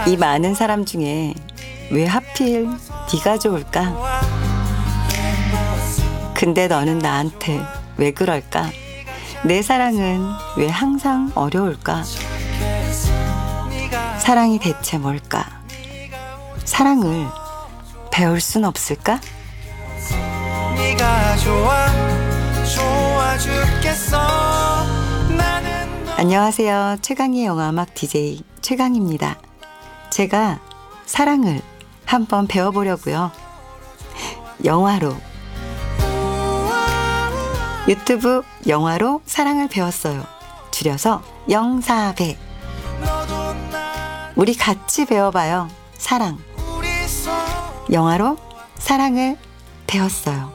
이 많은 사람 중에 왜 하필 네가 좋을까? 근데 너는 나한테 왜 그럴까? 내 사랑은 왜 항상 어려울까? 사랑이 대체 뭘까? 사랑을 배울 순 없을까? 안녕하세요. 최강의 영화음악 DJ 최강입니다. 제가 사랑을 한번 배워보려고요. 영화로, 유튜브 영화로 사랑을 배웠어요. 줄여서 영사배. 우리 같이 배워봐요. 사랑. 영화로 사랑을 배웠어요.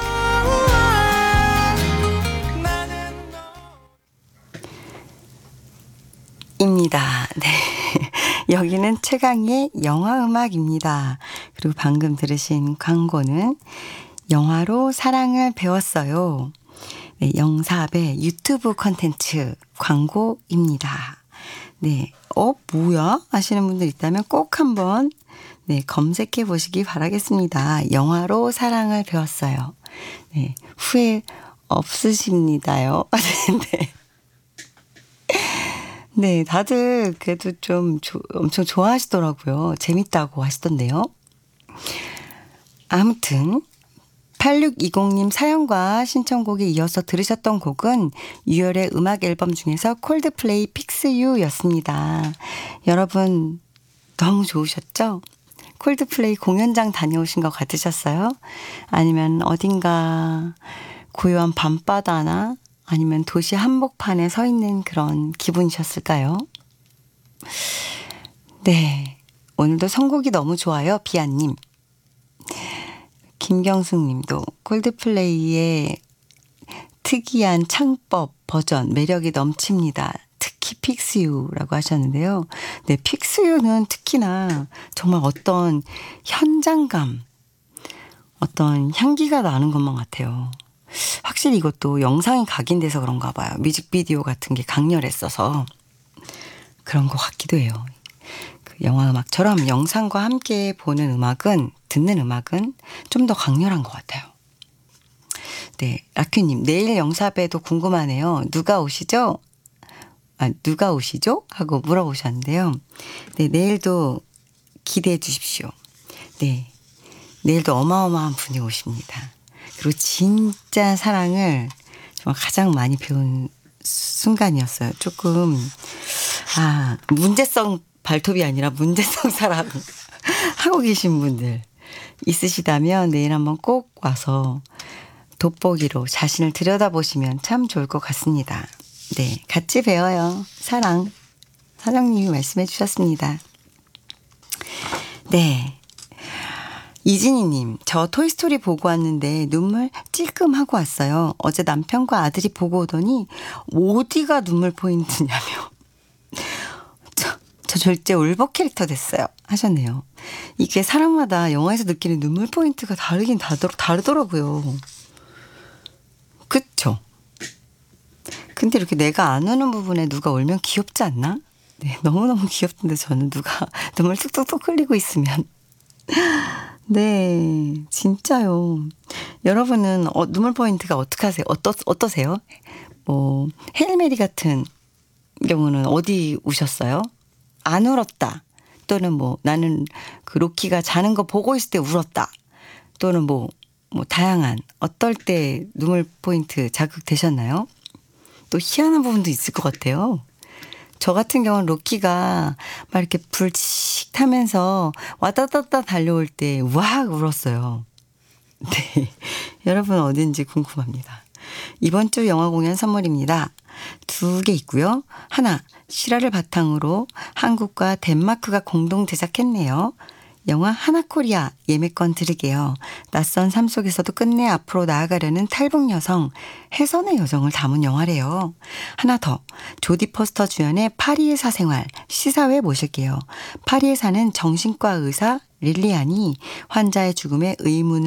입니다. 네. 여기는 최강의 영화음악입니다. 그리고 방금 들으신 광고는 영화로 사랑을 배웠어요. 네, 영사배 유튜브 콘텐츠 광고입니다. 네. 뭐야? 하시는 분들 있다면 꼭 한번 검색해 보시기 바라겠습니다. 영화로 사랑을 배웠어요. 네. 후회 없으십니다요. 네. 네, 다들 그래도 좀 엄청 좋아하시더라고요. 재밌다고 하시던데요. 아무튼 8620님 사연과 신청곡에 이어서 들으셨던 곡은 유열의 음악 앨범 중에서 콜드플레이 픽스 유였습니다. 여러분 너무 좋으셨죠? 콜드플레이 공연장 다녀오신 것 같으셨어요? 아니면 어딘가 고요한 밤바다나 아니면 도시 한복판에 서 있는 그런 기분이셨을까요? 네, 오늘도 선곡이 너무 좋아요. 비아님. 김경숙 님도 콜드플레이의 특이한 창법 버전 매력이 넘칩니다. 특히 픽스유라고 하셨는데요. 네, 픽스유는 특히나 정말 어떤 현장감, 어떤 향기가 나는 것만 같아요. 확실히 이것도 영상이 각인돼서 그런가 봐요. 뮤직비디오 같은 게 강렬했어서 그런 것 같기도 해요. 그 영화 음악처럼 영상과 함께 보는 음악은, 듣는 음악은 좀 더 강렬한 것 같아요. 네, 라큐님, 내일 영사배도 궁금하네요. 누가 오시죠? 누가 오시죠? 하고 물어보셨는데요. 네, 내일도 기대해 주십시오. 네, 내일도 어마어마한 분이 오십니다. 그리고 진짜 사랑을 정말 가장 많이 배운 순간이었어요. 조금 문제성 발톱이 아니라 문제성 사랑 하고 계신 분들 있으시다면 내일 한번 꼭 와서 돋보기로 자신을 들여다보시면 참 좋을 것 같습니다. 네, 같이 배워요. 사랑. 사장님이 말씀해 주셨습니다. 네. 이진희님, 저 토이스토리 보고 왔는데 눈물 찔끔하고 왔어요. 어제 남편과 아들이 보고 오더니 어디가 눈물 포인트냐며. 저 절대 울보 캐릭터 됐어요. 하셨네요. 이게 사람마다 영화에서 느끼는 눈물 포인트가 다르긴 다르더라고요. 그쵸? 근데 이렇게 내가 안 우는 부분에 누가 울면 귀엽지 않나? 네, 너무너무 귀엽던데 저는 누가 눈물 뚝뚝뚝 흘리고 있으면. 네, 진짜요. 여러분은 눈물 포인트가 어떻게 하세요? 어떠세요? 헤일메리 같은 경우는 어디 우셨어요? 안 울었다. 또는 나는 그 로키가 자는 거 보고 있을 때 울었다. 또는 다양한 어떨 때 눈물 포인트 자극되셨나요? 또 희한한 부분도 있을 것 같아요. 저 같은 경우는 로키가 막 이렇게 불씩 타면서 와다다다 달려올 때 우악 울었어요. 네, 여러분 어딘지 궁금합니다. 이번 주 영화 공연 선물입니다. 2개 있고요. 하나, 실화를 바탕으로 한국과 덴마크가 공동 제작했네요. 영화 하나코리아 예매권 드릴게요. 낯선 삶 속에서도 끝내 앞으로 나아가려는 탈북 여성, 혜선의 여정을 담은 영화래요. 하나 더, 조디 포스터 주연의 파리의 사생활, 시사회 모실게요. 파리에 사는 정신과 의사 릴리안이 환자의 죽음에 의문을